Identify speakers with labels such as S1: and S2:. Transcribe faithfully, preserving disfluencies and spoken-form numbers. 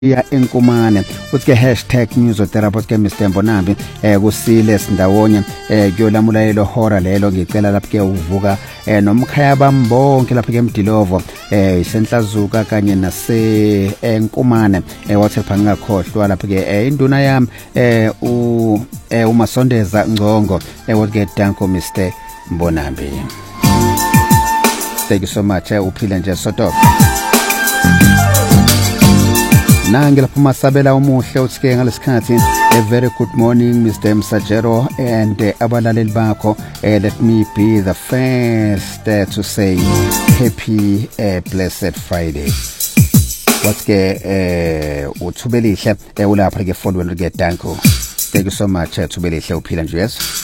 S1: ya enkumane uthi hashtag #newsotherapy ke Mister Mbonambi eh kusile sindawonye eh kuyolamulelo hora lelo ngicela lapho ke uvuka eh nomkhaya bambonke lapho ke eMdilovo eh isenhlazuka kanye nase enkumane eh wathi phangakhohlwa lapho ke eh induna yami eh u eh uMasondeza Ngcongo eh wathi ke danko Mister Mbonambi. Thank you so much. eh uphile nje soto Nangi lapho masabela umuhle uthike ngalesikhathi a very good morning Mister Msajero and uh, abalaleli bakho uh, let me be the first uh, to say happy uh, blessed Friday. What's ke uh, uthubelihle uh, ulapha ke fondweni ke danko. Thank you so much uh, uthubelihle uphila nje yes.